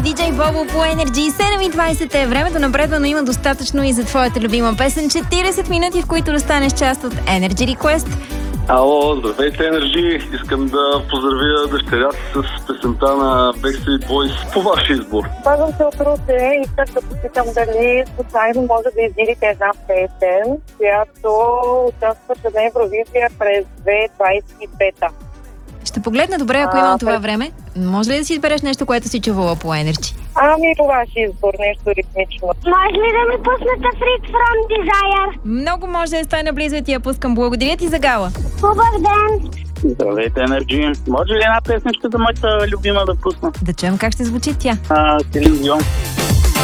диджей Бобо по Energy. 7:20 е времето напредва, но има достатъчно и за твоята любима песен. 40 минути, в които да станеш част от Energy Request. Ало, здравейте, Energy! Искам да поздравя дъщерята с песента на Backstreet Boys по ваш избор. Пазвам се от Русе и искам да попитам дали случайно може да издирите една песен, която участваше на Евровизия през 2025-та. Ще погледна добре, ако имам това време. Може ли да си избереш нещо, което си чувала по Energy? Ами по ваш избор, нещо ритмично. Може ли да ми пуснете Freak from Desire? Много може да стане близо и ти я пускам. Благодаря ти за Гала. Хубав ден! Здравейте, Energy. Може ли една песничка за моята любима да пусна? Да чуем как ще звучи тя. Селин Дион.